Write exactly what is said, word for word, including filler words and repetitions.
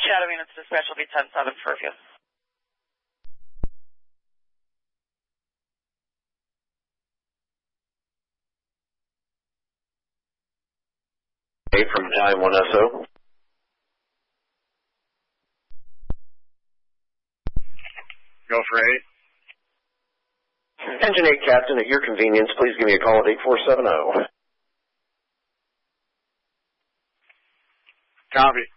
Shadow units dispatch will be ten seven for you. eight from Time one S O. Go for eight. Engine eight, Captain, at your convenience, please give me a call at eight four seven zero. Copy.